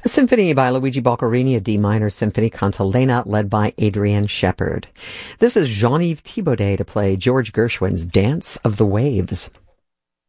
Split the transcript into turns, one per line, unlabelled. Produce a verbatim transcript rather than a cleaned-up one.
A symphony by Luigi Boccherini, a D minor symphony cantilena led by Adrienne Shepard. This is Jean-Yves Thibaudet to play George Gershwin's Dance of the Waves.